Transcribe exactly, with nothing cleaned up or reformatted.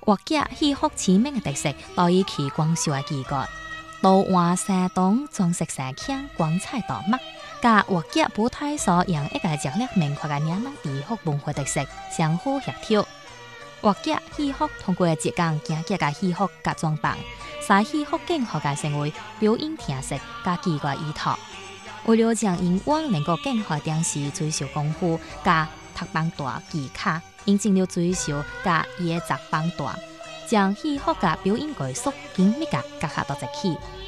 活脚戏曲起名嘅特色，在于其光秀嘅技艺，刀换山洞，装饰山腔，光彩夺目。甲活脚舞台所用一个强烈明确嘅岭南地区文化特色相互协调。活脚戏曲通过一讲行脚嘅戏曲甲装扮，使戏曲更好嘅成为表演形式甲技艺依托。为了将英往能够更好展示追求功夫甲读棒大技巧，引进了追求甲野杂棒大，将戏曲甲表演艺术紧密甲结合到一起。